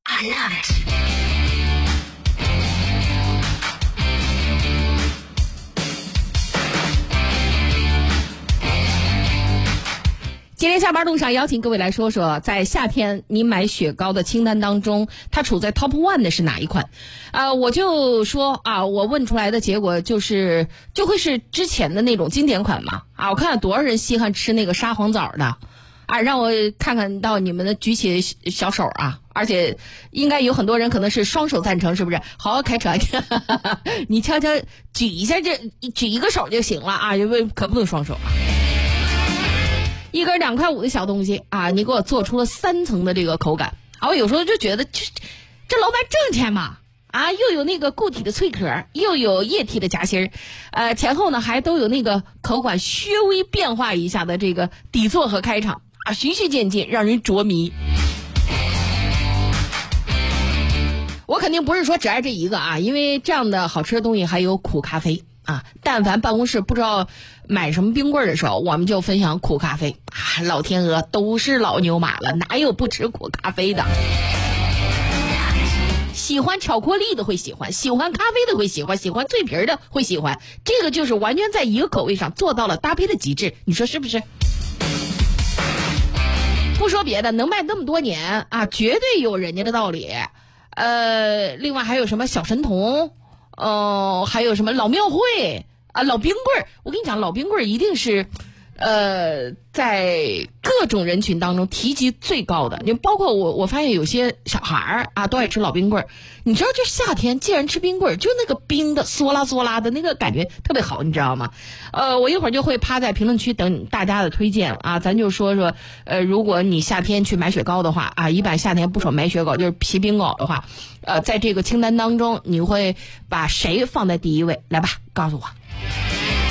I love it. 今天下班路上邀请各位来说说，在夏天你买雪糕的清单当中，它处在 top one 的是哪一款？我就说我问出来的结果就会是之前的那种经典款嘛。我看有多少人稀罕吃那个沙黄枣的让我看看到你们的举起小手而且应该有很多人可能是双手赞成，是不是？好好开车你悄悄举一下，举一个手就行了可不能双手一根2.5块的小东西你给我做出了3层的这个口感我有时候就觉得这老板挣钱嘛又有那个固体的脆壳，又有液体的夹心前后呢还都有那个口感稍微变化一下的这个底座和开场循序渐进，让人着迷。我肯定不是说只爱这一个因为这样的好吃的东西还有苦咖啡但凡办公室不知道买什么冰棍的时候，我们就分享苦咖啡老天鹅都是老牛马了，哪有不吃苦咖啡的？喜欢巧克力的会喜欢，喜欢咖啡的会喜欢，喜欢脆皮的会喜欢，这个就是完全在一个口味上做到了搭配的极致，你说是不是？不说别的，能卖那么多年绝对有人家的道理。另外还有什么小神童还有什么老庙会老冰棍儿。我跟你讲，老冰棍儿一定是在各种人群当中提及最高的。你包括我发现有些小孩都爱吃老冰棍儿。你知道这夏天既然吃冰棍儿，就那个冰的嗦啦嗦啦的那个感觉特别好，你知道吗？我一会儿就会趴在评论区等大家的推荐咱就说如果你夏天去买雪糕的话一般夏天不说买雪糕就是皮冰糕的话在这个清单当中你会把谁放在第一位？来吧，告诉我。